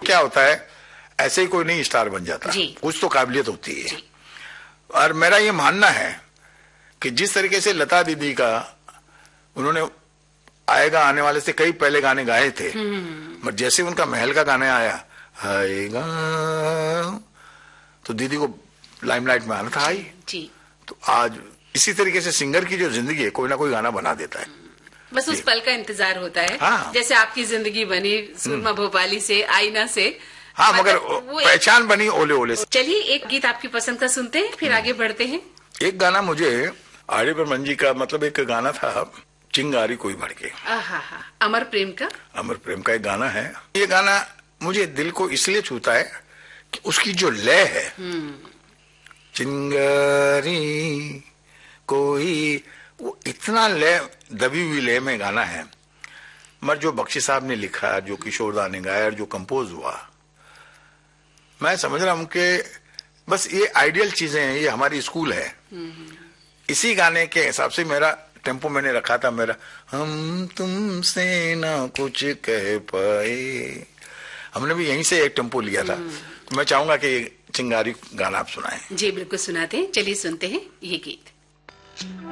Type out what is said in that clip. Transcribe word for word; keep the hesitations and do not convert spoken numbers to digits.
क्या होता है, ऐसे ही कोई नहीं स्टार बन जाता, कुछ तो काबिलियत होती है। और मेरा ये मानना है कि जिस तरीके से लता दीदी का उन्होंने आएगा आने वाले से कई पहले गाने गाए थे, मगर जैसे उनका महल का गाना आया आएगा तो दीदी को लाइमलाइट में आना था आई जी। तो आज इसी तरीके से सिंगर की जो जिंदगी है कोई ना कोई गाना बना देता है, बस उस पल का इंतजार होता है। हाँ। जैसे आपकी जिंदगी बनी सुरमा भोपाली से, आईना से। हाँ, मगर पहचान बनी ओले ओले से। चलिए एक गीत आपकी पसंद का सुनते हैं, फिर आगे बढ़ते हैं। एक गाना मुझे आर डी बर्मन जी का, मतलब एक गाना था चिंगारी कोई भड़के, अमर प्रेम का अमर प्रेम का एक गाना है। ये गाना मुझे दिल को इसलिए छूता है कि उसकी जो लय है, चिंगारी कोई, वो इतना लय, दबी हुई लय में गाना है। मगर जो बख्शी साहब ने लिखा, जो किशोर दा ने गाया, जो कंपोज हुआ, मैं समझ रहा हूं कि बस ये आइडियल चीजें हैं, ये हमारी स्कूल है। इसी गाने के हिसाब से मेरा टेम्पो मैंने रखा था, मेरा हम तुमसे ना कुछ कह पाए, हमने भी यहीं से एक टेम्पो लिया था। तो मैं चाहूंगा कि चिंगारी गाना आप सुनाएं। जी बिल्कुल सुनाते हैं, चलिए सुनते हैं ये गीत।